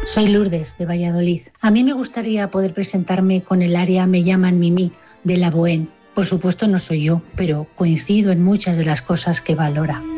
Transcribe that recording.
Soy Lourdes, de Valladolid. A mí me gustaría poder presentarme con el área Me llaman Mimi, de La Bohème. Por supuesto no soy yo, pero coincido en muchas de las cosas que valora.